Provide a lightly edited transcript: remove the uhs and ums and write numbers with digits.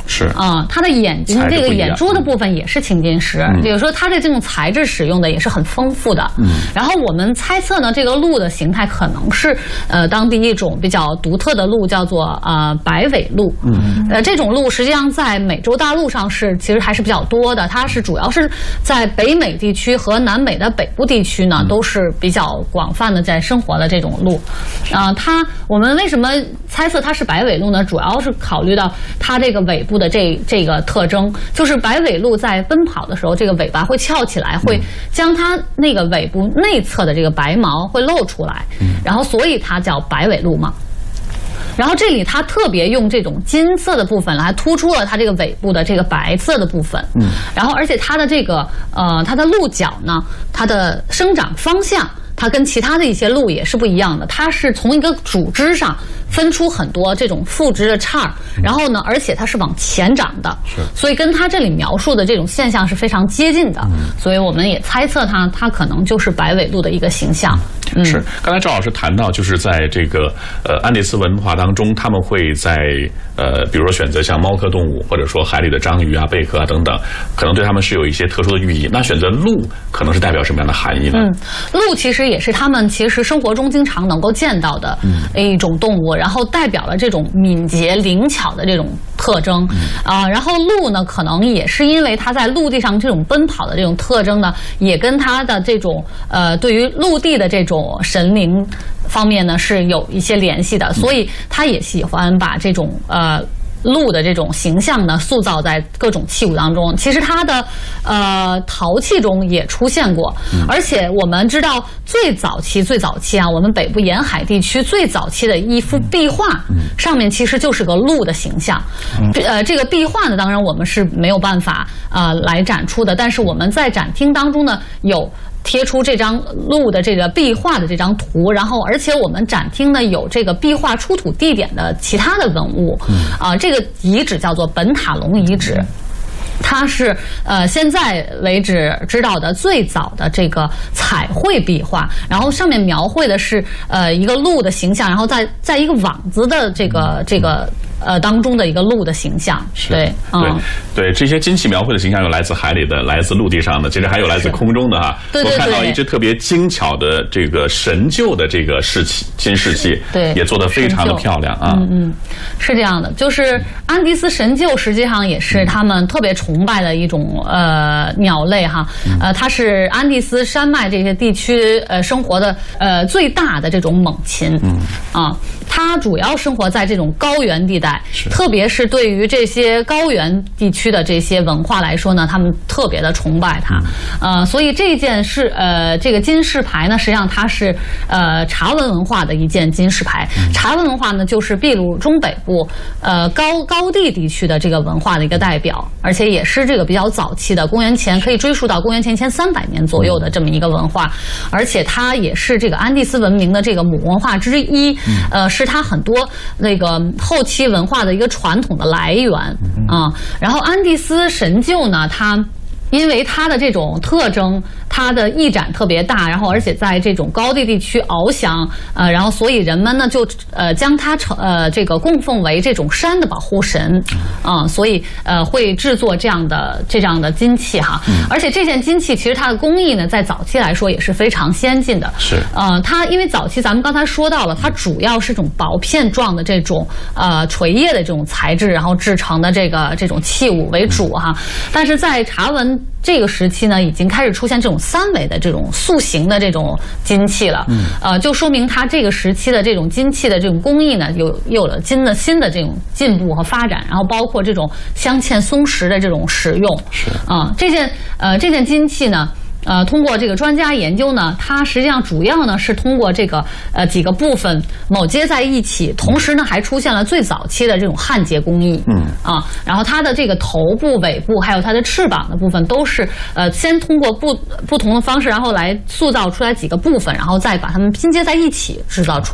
是它的眼睛这个眼珠的部分也是青金石，也就是说它的这种材质使用的也是很丰富的。然后我们猜测呢，这个鹿的形态可能是当地一种比较独特的鹿，叫做白尾鹿。这种鹿实际上在美洲大陆上其实还是比较多的，它是主要是在北美地区和南美的北部地区呢，都是比较广泛的在生活的这种鹿。我们为什么猜测它是白尾鹿呢？主要是考虑到它这个尾部的这个特征，就是白尾鹿在奔跑的时候，这个尾巴会翘起来，会将它那个尾部内侧的这个白毛会露出来，然后所以它叫白尾鹿嘛。然后这里它特别用这种金色的部分来突出了它这个尾部的这个白色的部分，然后而且它的这个它的鹿角呢，它的生长方向，它跟其他的一些鹿也是不一样的，它是从一个主枝上分出很多这种附枝的杈儿，然后呢，而且它是往前长的，所以跟它这里描述的这种现象是非常接近的，所以我们也猜测它可能就是白尾鹿的一个形象。 是，刚才赵老师谈到，就是在这个安第斯文化当中，他们会在比如说选择像猫科动物，或者说海里的章鱼啊、贝壳啊等等，可能对他们是有一些特殊的寓意。那选择鹿可能是代表什么样的含义呢？ 鹿其实也是他们其实生活中经常能够见到的一种动物，然后代表了这种敏捷灵巧的这种特征然后鹿呢，可能也是因为它在陆地上这种奔跑的这种特征呢，也跟它的这种对于陆地的这种神灵方面呢是有一些联系的，所以他也喜欢把这种鹿的这种形象呢塑造在各种器物当中。其实它的陶器中也出现过，而且我们知道最早期啊，我们北部沿海地区最早期的一幅壁画上面其实就是个鹿的形象。这个壁画呢，当然我们是没有办法来展出的，但是我们在展厅当中呢有贴出这张鹿的这个壁画的这张图，然后而且我们展厅呢有这个壁画出土地点的其他的文物这个遗址叫做本塔龙遗址。它是现在为止知道的最早的这个彩绘壁画，然后上面描绘的是一个鹿的形象，然后在一个网子的这个当中的一个鹿的形象。 对，这些金器描绘的形象有来自海里的，来自陆地上的，其实还有来自空中的哈。 对， 我看到一只特别精巧的这个神鹫的这个金饰器，对，也做得非常的漂亮啊。 是这样的，就是安第斯神鹫实际上也是他们特别崇拜的一种鸟类哈。它是安第斯山脉这些地区生活的最大的这种猛禽它主要生活在这种高原地带，特别是对于这些高原地区的这些文化来说呢，他们特别的崇拜它。所以这件这个金饰牌呢，实际上它是茶文文化的一件金饰牌。茶文文化呢，就是秘鲁中北部高地地区的这个文化的一个代表，而且也是这个比较早期的，公元前可以追溯到公元前1300年左右的这么一个文化，而且它也是这个安第斯文明的这个母文化之一，是它很多那个后期文化的一个传统的来源然后安第斯神鹫呢，它因为它的这种特征，它的翼展特别大，然后而且在这种高地地区翱翔，然后所以人们呢就将它这个供奉为这种山的保护神所以会制作这样的金器哈。而且这件金器其实它的工艺呢，在早期来说也是非常先进的。是它因为早期咱们刚才说到了，它主要是这种薄片状的这种垂叶的这种材质，然后制成的这种器物为主哈。但是在茶文这个时期呢，已经开始出现这种3维的这种塑形的这种金器了，就说明它这个时期的这种金器的这种工艺呢，有了新的这种进步和发展，然后包括这种镶嵌松石的这种使用。这件金器呢，通过这个专家研究呢，它实际上主要呢是通过这个几个部分铆接在一起，同时呢还出现了最早期的这种焊接工艺。然后它的这个头部、尾部还有它的翅膀的部分都是先通过不同的方式，然后来塑造出来几个部分，然后再把它们拼接在一起制造出来。